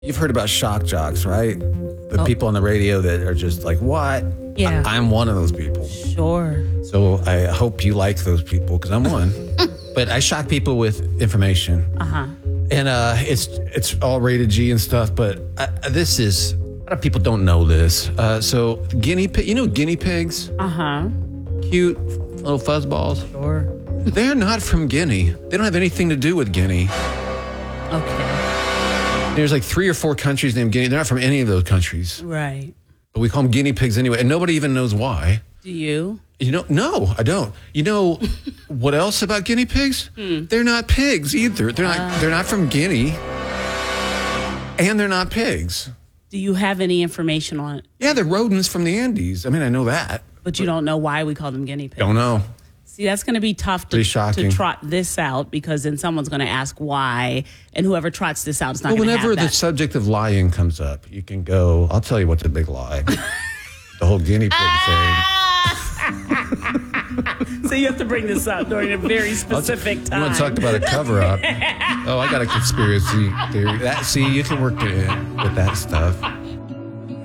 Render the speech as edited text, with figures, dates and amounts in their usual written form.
You've heard about shock jocks, right? The people on the radio that are just like, what? Yeah. I'm one of those people. Sure. So I hope you like those people because I'm one. But I shock people with information. Uh-huh. And it's all rated G and stuff, but this is, a lot of people don't know this. So guinea pig, guinea pigs? Uh-huh. Cute little fuzzballs. Sure. They're not from Guinea. They don't have anything to do with Guinea. Okay. There's like 3 or 4 countries named Guinea. They're not from any of those countries. Right. But we call them guinea pigs anyway, and nobody even knows why. Do you? No, I don't. You know what else about guinea pigs? They're not pigs either. They're not from Guinea. And they're not pigs. Do you have any information on it? Yeah, they're rodents from the Andes. I mean, I know that. But you don't know why we call them guinea pigs. Don't know. See, that's going to be tough Pretty shocking. to trot this out because then someone's going to ask why, and whoever trots this out is not Well, going to have whenever that. the subject of lying comes up, you can go, I'll tell you what's a big lie. The whole guinea pig thing. So you have to bring this up during a very specific time. You want to talk about a cover-up? Oh, I got a conspiracy theory. See, you can work it in with that stuff.